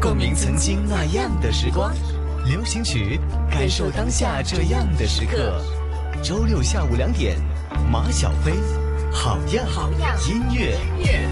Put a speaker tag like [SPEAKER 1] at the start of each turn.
[SPEAKER 1] 共鸣曾经那样的时光。流行曲，感受当下这样的时刻。周六下午2点，马小飞，好样好样音乐。